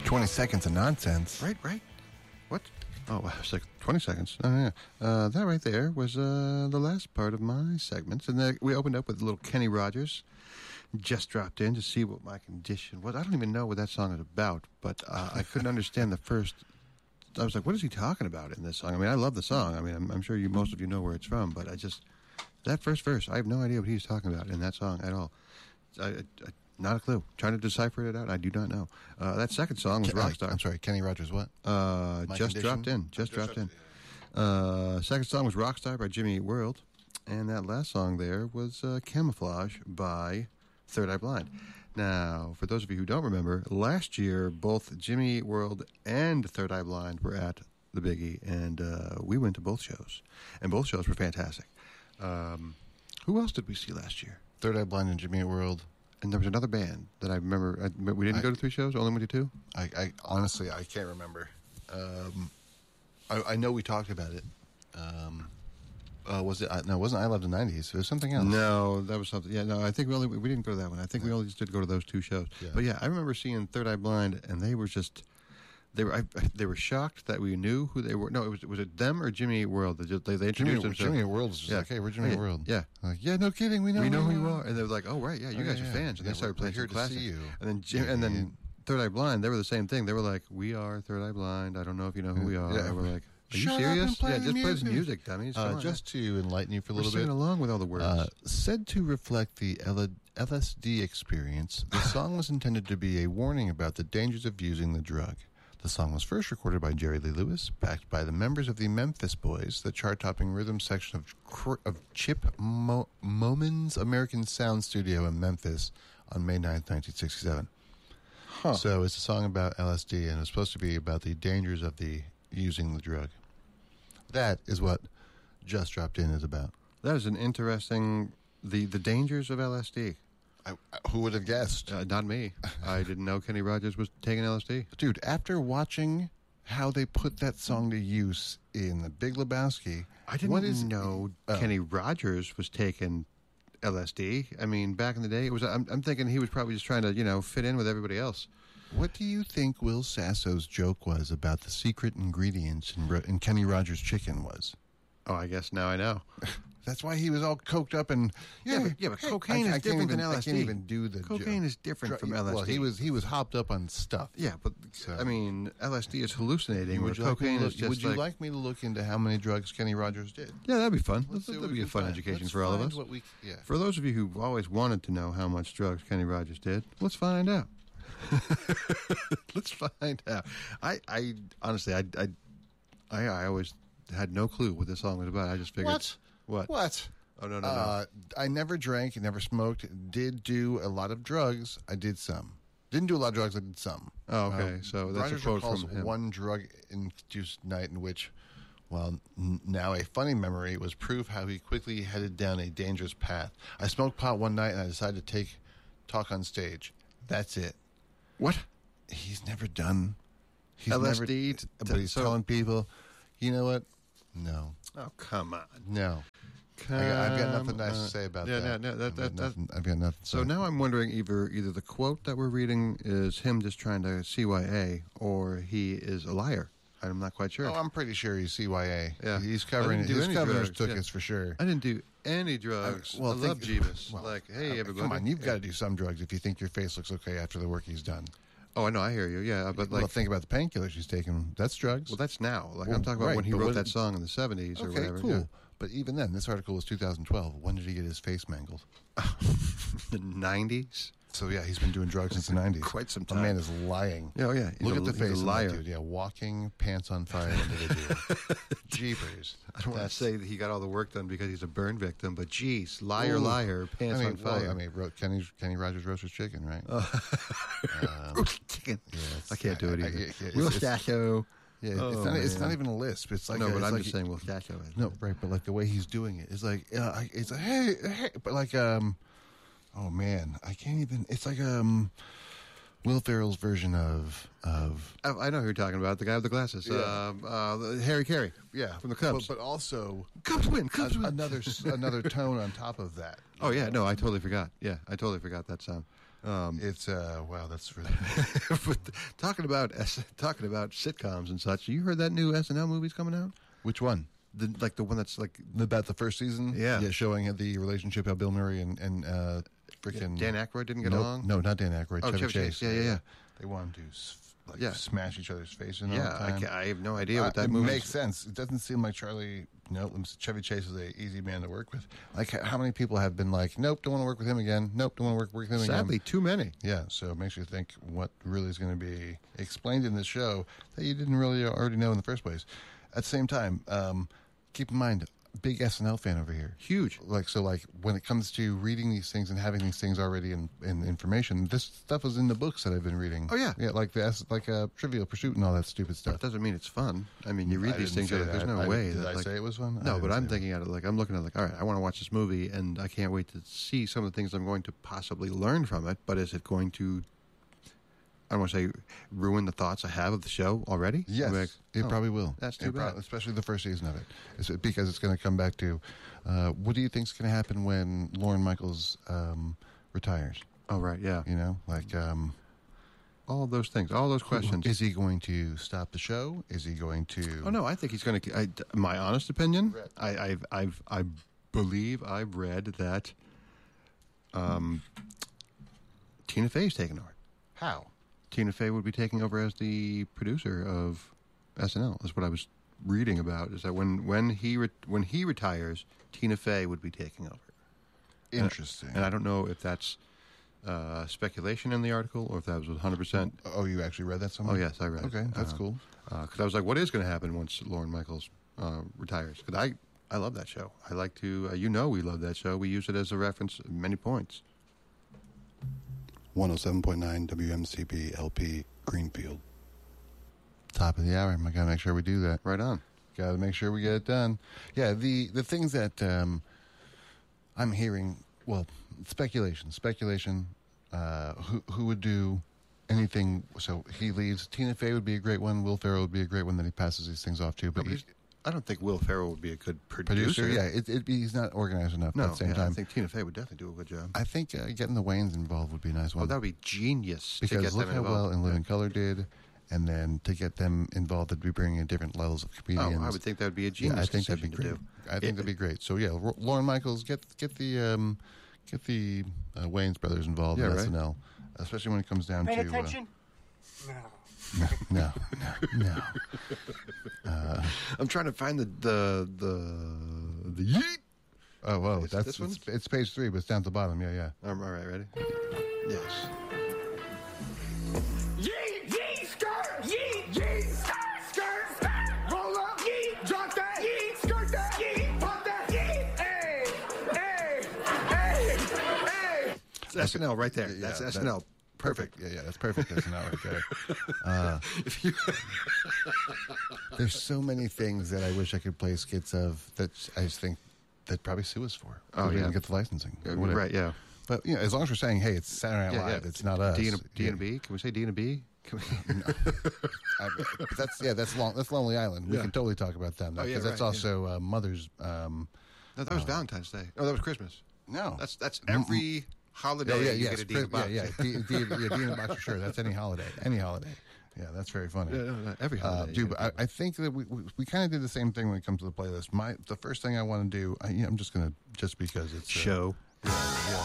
20 seconds of nonsense. Right. What? Oh, I was like 20 seconds. Oh, yeah. That right there was the last part of my segments. And then we opened up with a little Kenny Rogers. Just dropped in to see what my condition was. I don't even know what that song is about, but I couldn't understand the first. I was like, what is he talking about in this song? I mean, I love the song. I mean, I'm sure most of you know where it's from, but that first verse, I have no idea what he's talking about in that song at all. Not a clue. Trying to decipher it out, I do not know. That second song was Rockstar. I'm sorry, Kenny Rogers what? Just dropped in. Second song was Rockstar by Jimmy Eat World. And that last song there was Camouflage by Third Eye Blind. Now, for those of you who don't remember, last year both Jimmy Eat World and Third Eye Blind were at the Biggie, and we went to both shows. And both shows were fantastic. Who else did we see last year? Third Eye Blind and Jimmy Eat World. And there was another band that I remember. We didn't go to 3 shows? Only went to 2? I honestly, I can't remember. I know we talked about it. Was it? No, it wasn't I Love the 90s. It was something else. No, that was something. Yeah, no, I think we didn't go to that one. I think we only just did go to those 2 shows. Yeah. But yeah, I remember seeing Third Eye Blind, and they were just... They were shocked that we knew who they were. No, was it them or Jimmy Eat World? They introduced themselves. Jimmy Eat World is just like, hey, we're Jimmy Eat World. Yeah. Like, yeah, no kidding. We know who you are. And they were like, oh, right, yeah, you guys are fans. And they started playing some classics. Here to see you. And then Third Eye Blind, they were the same thing. They were like, we are Third Eye Blind. I don't know if you know who we are. Yeah. And we're like, are you Shut serious? up and play just play some music, dummies. Just to enlighten you for a little bit. We're singing along with all the words. Said to reflect the LSD experience, the song was intended to be a warning about the dangers of using the drug. The song was first recorded by Jerry Lee Lewis, backed by the members of the Memphis Boys, the chart-topping rhythm section of Chip Moman's American Sound Studio in Memphis on May 9th, 1967. Huh. So it's a song about LSD, and it's supposed to be about the dangers of using the drug. That is what Just Dropped In is about. That is an interesting... The dangers of LSD. Who would have guessed? Not me. I didn't know Kenny Rogers was taking LSD. Dude, after watching how they put that song to use in The Big Lebowski... I didn't know Kenny Rogers was taking LSD. I mean, back in the day, it was. I'm thinking he was probably just trying to, fit in with everybody else. What do you think Will Sasso's joke was about the secret ingredients in Kenny Rogers' chicken was? Oh, I guess now I know. That's why he was all coked up and... But cocaine is different than LSD. I can't even do the... Cocaine is different from LSD. Well, he was hopped up on stuff. Yeah, but, I mean, LSD is hallucinating, where cocaine is just Would you like me to look into how many drugs Kenny Rogers did? Yeah, that'd be fun. That'd be a fun education for all of us. For those of you who've always wanted to know how much drugs Kenny Rogers did, let's find out. Let's find out. I honestly, I always had no clue what this song was about. I just figured... What? Oh, no. I never drank, never smoked, did do a lot of drugs. I did some. Didn't do a lot of drugs, I did some. Oh, okay. So that's Rogers a quote recalls from him. One drug-induced night in which, now a funny memory was proof how he quickly headed down a dangerous path. I smoked pot one night and I decided to talk on stage. That's it. What? He's never done... LSD? But he's telling people, you know what? No. Oh, come on. No. I've got nothing nice to say about that. I've got nothing. So now I'm wondering either the quote that we're reading is him just trying to CYA or he is a liar. I'm not quite sure. Oh, I'm pretty sure he's CYA. Yeah. He's covering his covers took us for sure. I didn't do any drugs. I love Jeebus. Hey, everybody. Come on, you've got to do some drugs if you think your face looks okay after the work he's done. Oh, I know, I hear you. Yeah, but think about the painkillers he's taking. That's drugs. Well, that's now. I'm talking about when he wrote that song in the 70s or whatever. Cool. Yeah. But even then, this article was 2012. When did he get his face mangled? The 90s. So yeah, he's been doing drugs since the 90s. Quite some time. The man is lying. Oh yeah, look at the face of that dude. Yeah, walking pants on fire individual. Jeepers. I don't want to say that he got all the work done because he's a burn victim, but geez, liar, pants on fire. Kenny Rogers roasted chicken, right? Roasted chicken. Yeah, I can't do it either. Will Stacho. Yeah, it's not even a lisp. It's like but I'm just saying Will Stacho. No, right, but like the way he's doing it is like it's like hey, but like oh man, I can't even. It's like Will Ferrell's version of. I know who you're talking about. The guy with the glasses. Yeah. Harry Carey. Yeah, from the Cubs. But also Cubs win. Another tone on top of that. Oh yeah, no, I totally forgot. Yeah, I totally forgot that sound. It's wow, that's really But talking about sitcoms and such. You heard that new SNL movie's coming out? which one? The one that's like About the first season? Yeah. showing the relationship how Bill Murray and freaking Dan Aykroyd didn't get Nope, along. No, not Dan Aykroyd. Oh, Chevy Chevy Chase. Chase. Yeah. They wanted to Yeah. smash each other's faces all the Yeah, time. I have no idea what that it movie makes sense. It doesn't seem like Chevy Chase is a easy man to work with. Like, how many people have been like, nope, don't want to work with him again. Nope, don't want to work with him again. Sadly, too many. Yeah, so it makes you think what really is going to be explained in this show that you didn't really already know in the first place. At the same time, keep in mind, big SNL fan over here. Huge. Like when it comes to reading these things and having these things already in information, this stuff is in the books that I've been reading. Oh, yeah. like Trivial Pursuit and all that stupid That stuff. doesn't mean it's fun. I mean, you read I these didn't things, say you're like, there's that. no way. Did that, I like, say it was fun? I No, didn't but I'm say thinking at it like I'm looking at it like, all right, I want to watch this movie, and I can't wait to see some of the things I'm going to possibly learn from it. But is it going to, I don't want to say, ruin the thoughts I have of the show already? Yes, Like, it oh, probably will. That's too bad. Especially the first season of it. Because it's going to come back to, what do you think's going to happen when Lorne Michaels retires? Oh, right, yeah. You know, like, All of those things, all those questions. is he going to stop the show? Is he going to? Oh no, I think he's going to. My honest opinion, Read. I believe I've read that Tina Fey's taking over. How? Tina Fey would be taking over as the producer of SNL. That's what I was reading about. Is that when he retires, Tina Fey would be taking over. Interesting. And I don't know if that's speculation in the article or if that was 100%. Oh, you actually read that somewhere? Oh yes, I read it. Okay, that's cool. Because I was like, what is going to happen once Lorne Michaels retires? Because I love that show. I like to, we love that show. We use it as a reference at many points. 107.9 WMCP LP Greenfield. Top of the hour. I gotta make sure we do that. Right on. Gotta make sure we get it done. Yeah, the things that I'm hearing. Well, speculation. Who would do anything? So he leaves. Tina Fey would be a great one. Will Ferrell would be a great one that he passes these things off to. But I don't think Will Ferrell would be a good producer. yeah, he's not organized enough. No, at the same time, I think Tina Fey would definitely do a good job. I think getting the Wayans involved would be a nice one. Oh, that would be genius. to Because get look them how involved. well In Living Color did, and then to get them involved, they'd be bringing in different levels of comedians. Oh, I would think that would be a genius. Yeah, I think that'd be decision great. to do. I think that'd be great. So yeah, Lorne Michaels, get the Wayans brothers involved Yeah, in right. SNL, especially when it comes down Pay to attention. no. I'm trying to find the yeet. Oh, whoa, It's that's this one? it's page 3, but it's down at the bottom. Yeah. All right, ready? Yes. Yeet, yeet, skirt, yeet, yeet, skirt, skirt, skirt, roll up, yeet, drop that, yeet, skirt that, yeet, pop that, yeet, hey. It's SNL right there. Yeah, That's that- SNL. Perfect. Yeah, that's perfect. That's not right there. There's so many things that I wish I could play skits of that I just think that probably sue us for. Oh, we yeah. didn't get the licensing. or whatever. Right, yeah. But as long as we're saying, hey, it's Saturday Night Live, it's not us. D and B. Can we say D and B? But that's Lonely Island. We Yeah. can totally talk about them Oh, yeah, because that's right, also Mother's. No, that was Valentine's Day. Oh, that was Christmas. No, That's every holiday you get a D in a box. D in a box for sure. That's any holiday. Yeah, that's very funny. Yeah, no, every holiday. Dude, but I think that we kind of did the same thing when it comes to the playlist. The first thing I want to do, I'm just because it's Show. Yeah.